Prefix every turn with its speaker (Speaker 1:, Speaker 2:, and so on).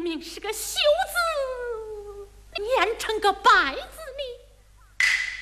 Speaker 1: 明是个秀字，演成个败字。